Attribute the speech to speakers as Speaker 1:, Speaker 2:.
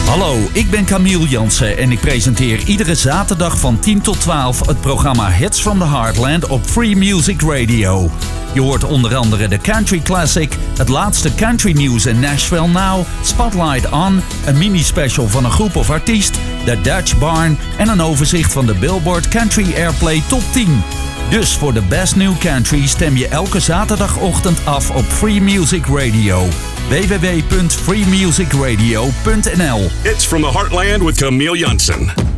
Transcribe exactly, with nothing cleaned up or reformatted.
Speaker 1: Hallo, ik ben Camille Jansen en ik presenteer iedere zaterdag van tien tot twaalf het programma Hits from the Heartland op Free Music Radio. Je hoort onder andere de Country Classic, het laatste country nieuws in Nashville Now, Spotlight On, een mini-special van een groep of artiest, de Dutch Barn en een overzicht van de Billboard Country Airplay Top tien. Dus voor de best new country stem je elke zaterdagochtend af op Free Music Radio. w w w punt free music radio punt n l.
Speaker 2: It's from the Heartland with Camille Jansen.